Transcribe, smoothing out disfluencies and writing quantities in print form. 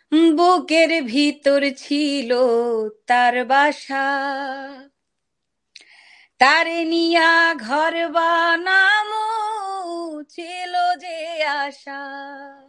বুকের ভিতর ছিল তার বাসা, তারে নিয়া ঘর বানামু ছিল যে আশা।